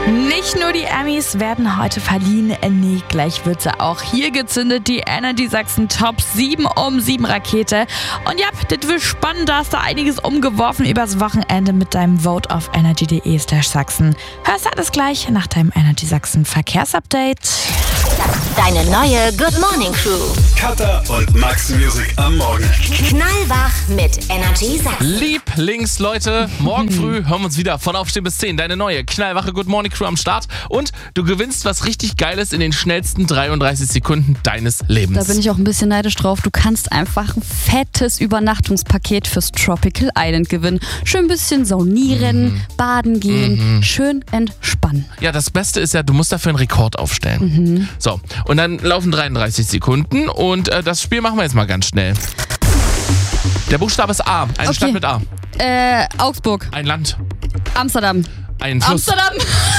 Nicht nur die Emmys werden heute verliehen, nee, gleich wird sie auch hier gezündet, die Energy Sachsen Top 7 um 7 Rakete. Und ja, das wird spannend, da hast du einiges umgeworfen übers Wochenende mit deinem Vote auf energy.de/Sachsen. Hörst alles gleich nach deinem Energy Sachsen Verkehrsupdate. Deine neue Good Morning Crew. Katha und Max Music am Morgen. Knallwach mit Energy Sachsen. Lieblingsleute, morgen früh hören wir uns wieder von Aufstehen bis 10. Deine neue knallwache Good Morning Crew am Start. Und du gewinnst was richtig Geiles in den schnellsten 33 Sekunden deines Lebens. Da bin ich auch ein bisschen neidisch drauf. Du kannst einfach ein fettes Übernachtungspaket fürs Tropical Island gewinnen. Schön ein bisschen saunieren, baden gehen, schön entspannen. Ja, das Beste ist ja, du musst dafür einen Rekord aufstellen. So, und dann laufen 33 Sekunden und das Spiel machen wir jetzt mal ganz schnell. Der Buchstabe ist A. Eine Stadt mit A. Augsburg. Ein Land. Amsterdam. Ein Fluss. Amsterdam.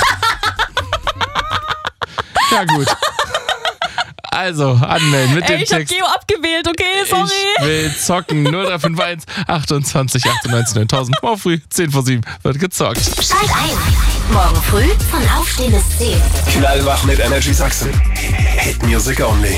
Ja, gut. Also, anmelden mit dem Ich hab Text. Geo abgewählt, okay, sorry. Ich will zocken. 0351 28 98 9000. Morgen früh, 10 vor 7 wird gezockt. Schalt ein. Morgen früh von Aufstehen bis 10. Knallwach mit Energy Sachsen. Hit Music Only.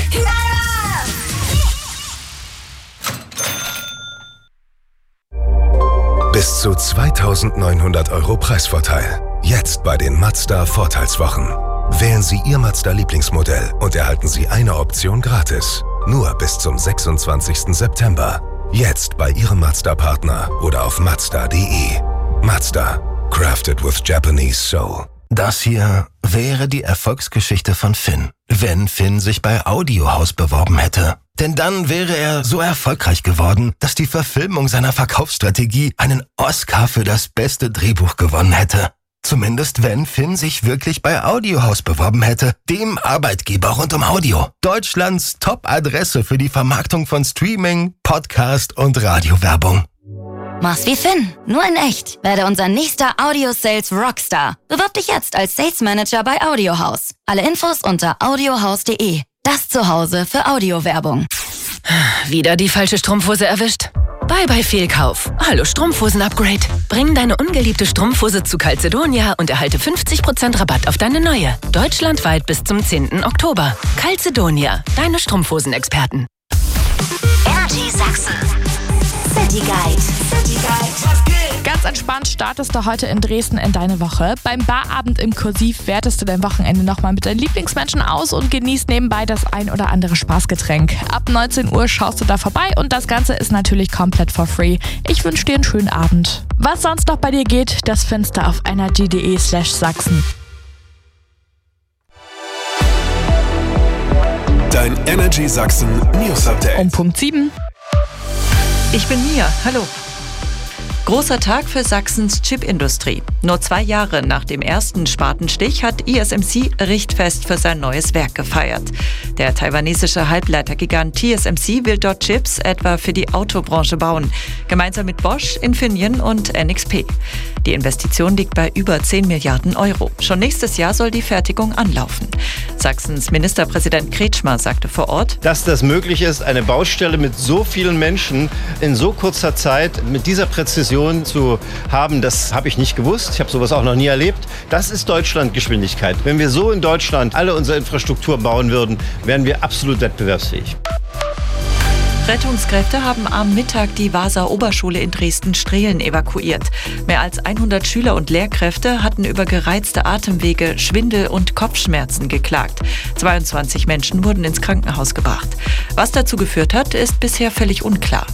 Bis zu 2.900 € Preisvorteil. Jetzt bei den Mazda Vorteilswochen. Wählen Sie Ihr Mazda-Lieblingsmodell und erhalten Sie eine Option gratis. Nur bis zum 26. September. Jetzt bei Ihrem Mazda-Partner oder auf Mazda.de. Mazda. Crafted with Japanese Soul. Das hier wäre die Erfolgsgeschichte von Finn, wenn Finn sich bei Audiohaus beworben hätte. Denn dann wäre er so erfolgreich geworden, dass die Verfilmung seiner Verkaufsstrategie einen Oscar für das beste Drehbuch gewonnen hätte. Zumindest wenn Finn sich wirklich bei Audiohaus beworben hätte, dem Arbeitgeber rund um Audio. Deutschlands Top-Adresse für die Vermarktung von Streaming, Podcast und Radiowerbung. Mach's wie Finn, nur in echt. Werde unser nächster Audio-Sales Rockstar. Bewirb dich jetzt als Sales Manager bei Audiohaus. Alle Infos unter audiohaus.de. Das Zuhause für Audiowerbung. Wieder die falsche Strumpfhose erwischt? Bye bye Fehlkauf. Hallo Strumpfhosen-Upgrade. Bring deine ungeliebte Strumpfhose zu Calzedonia und erhalte 50% Rabatt auf deine neue. Deutschlandweit bis zum 10. Oktober. Calzedonia, deine Strumpfhosen-Experten. Energy Sachsen. City Guide. Ganz entspannt startest du heute in Dresden in deine Woche. Beim Barabend im Kursiv wertest du dein Wochenende nochmal mit deinen Lieblingsmenschen aus und genießt nebenbei das ein oder andere Spaßgetränk. Ab 19 Uhr schaust du da vorbei und das Ganze ist natürlich komplett for free. Ich wünsche dir einen schönen Abend. Was sonst noch bei dir geht, das findest du auf energy.de/Sachsen. Dein Energy Sachsen News Update. Um Punkt 7. Ich bin Mia. Hallo. Großer Tag für Sachsens Chipindustrie. Nur 2 Jahre nach dem ersten Spatenstich hat ISMC Richtfest für sein neues Werk gefeiert. Der taiwanesische Halbleitergigant TSMC will dort Chips etwa für die Autobranche bauen, gemeinsam mit Bosch, Infineon und NXP. Die Investition liegt bei über 10 Milliarden Euro. Schon nächstes Jahr soll die Fertigung anlaufen. Sachsens Ministerpräsident Kretschmer sagte vor Ort, dass das möglich ist, eine Baustelle mit so vielen Menschen in so kurzer Zeit mit dieser Präzision zu haben, das habe ich nicht gewusst. Ich habe sowas auch noch nie erlebt. Das ist Deutschlandgeschwindigkeit. Wenn wir so in Deutschland alle unsere Infrastruktur bauen würden, wären wir absolut wettbewerbsfähig. Rettungskräfte haben am Mittag die Vasa-Oberschule in Dresden-Strehlen evakuiert. Mehr als 100 Schüler und Lehrkräfte hatten über gereizte Atemwege, Schwindel und Kopfschmerzen geklagt. 22 Menschen wurden ins Krankenhaus gebracht. Was dazu geführt hat, ist bisher völlig unklar.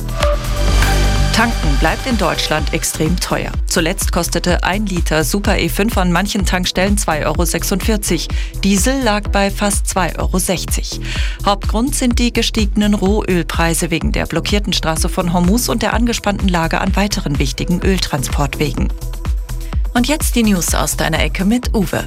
Tanken bleibt in Deutschland extrem teuer. Zuletzt kostete 1 Liter Super E5 an manchen Tankstellen 2,46 €. Diesel lag bei fast 2,60 €. Hauptgrund sind die gestiegenen Rohölpreise wegen der blockierten Straße von Hormuz und der angespannten Lage an weiteren wichtigen Öltransportwegen. Und jetzt die News aus deiner Ecke mit Uwe.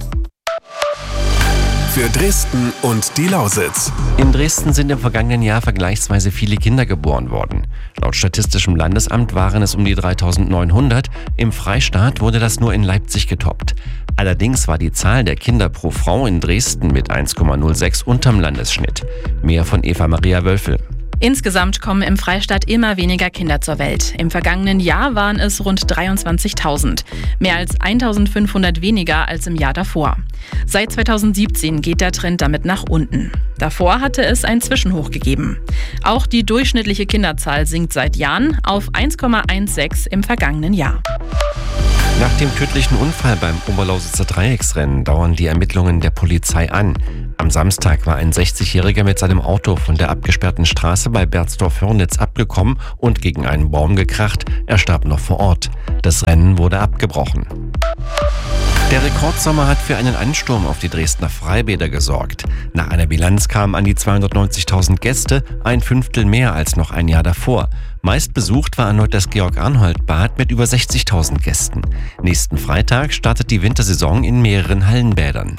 Für Dresden und die Lausitz. In Dresden sind im vergangenen Jahr vergleichsweise viele Kinder geboren worden. Laut Statistischem Landesamt waren es um die 3.900. Im Freistaat wurde das nur in Leipzig getoppt. Allerdings war die Zahl der Kinder pro Frau in Dresden mit 1,06 unterm Landesschnitt. Mehr von Eva Maria Wölfel. Insgesamt kommen im Freistaat immer weniger Kinder zur Welt. Im vergangenen Jahr waren es rund 23.000. Mehr als 1.500 weniger als im Jahr davor. Seit 2017 geht der Trend damit nach unten. Davor hatte es ein Zwischenhoch gegeben. Auch die durchschnittliche Kinderzahl sinkt seit Jahren auf 1,16 im vergangenen Jahr. Nach dem tödlichen Unfall beim Oberlausitzer Dreiecksrennen dauern die Ermittlungen der Polizei an. Am Samstag war ein 60-Jähriger mit seinem Auto von der abgesperrten Straße bei Berzdorf-Hörnitz abgekommen und gegen einen Baum gekracht. Er starb noch vor Ort. Das Rennen wurde abgebrochen. Der Rekordsommer hat für einen Ansturm auf die Dresdner Freibäder gesorgt. Nach einer Bilanz kamen an die 290.000 Gäste, ein Fünftel mehr als noch ein Jahr davor. Meist besucht war erneut das Georg-Arnhold-Bad mit über 60.000 Gästen. Nächsten Freitag startet die Wintersaison in mehreren Hallenbädern.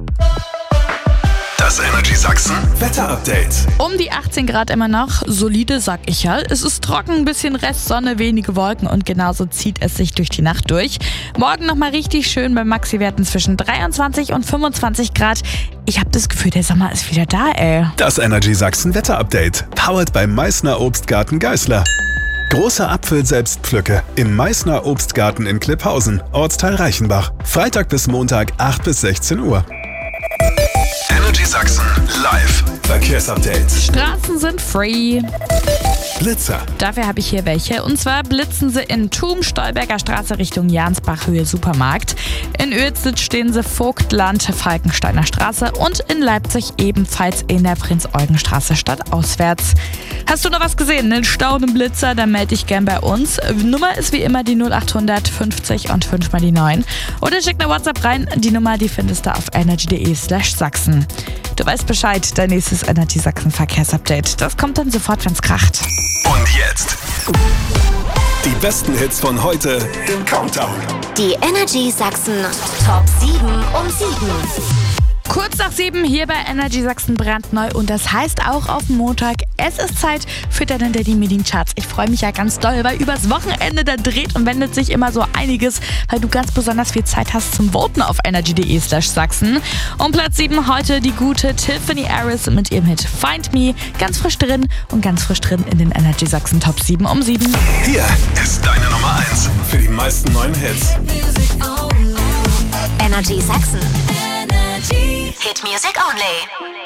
Das Energy Sachsen Wetterupdate. Um die 18 Grad immer noch, solide, sag ich ja. Es ist trocken, ein bisschen Restsonne, wenige Wolken und genauso zieht es sich durch die Nacht durch. Morgen nochmal richtig schön bei Maxi-Werten zwischen 23 und 25 Grad. Ich habe das Gefühl, der Sommer ist wieder da, ey. Das Energy Sachsen Wetterupdate. Powered beim Meißner Obstgarten Geißler. Große Apfel-Selbstpflücke im Meißner Obstgarten in Klipphausen, Ortsteil Reichenbach. Freitag bis Montag, 8 bis 16 Uhr. Energy Sachsen live Verkehrsupdate. Straßen sind free. Blitzer. Dafür habe ich hier welche. Und zwar blitzen sie in Thum, Stolberger Straße Richtung Jansbach, Höhe Supermarkt. In Uelzitz stehen sie Vogtland, Falkensteiner Straße. Und in Leipzig ebenfalls in der Prinz-Eugen-Straße stadtauswärts. Hast du noch was gesehen? Einen staunenden Blitzer? Dann melde dich gern bei uns. Nummer ist wie immer die 0800 50 und 5 mal die 9. Oder schick eine WhatsApp rein. Die Nummer, die findest du auf energy.de/Sachsen. Du weißt Bescheid, dein nächstes Energy Sachsen Verkehrsupdate. Das kommt dann sofort, wenn's kracht. Und jetzt die besten Hits von heute im Countdown. Die Energy Sachsen Top 7 um 7. Kurz nach 7 hier bei Energy Sachsen brandneu und das heißt auch auf Montag, es ist Zeit für deine Daily Meeting Charts. Ich freue mich ja ganz doll, weil übers Wochenende da dreht und wendet sich immer so einiges, weil du ganz besonders viel Zeit hast zum Voten auf energy.de/Sachsen. Um Platz 7 heute die gute Tiffany Harris mit ihrem Hit Find Me. Ganz frisch drin und ganz frisch drin in den Energy Sachsen Top 7 um 7. Hier ist deine Nummer 1 für die meisten neuen Hits. Energy Sachsen. Hit Music Only.